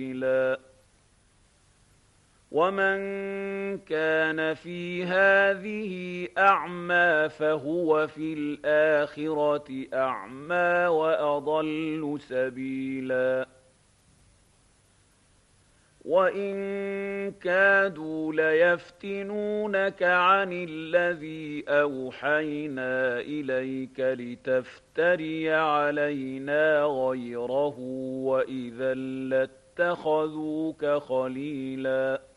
ومن كان في هذه أعمى فهو في الآخرة أعمى وأضل سبيلا وإن كادوا ليفتنونك عن الذي أوحينا إليك لتفتري علينا غيره وإذا لاتخذوك خليلا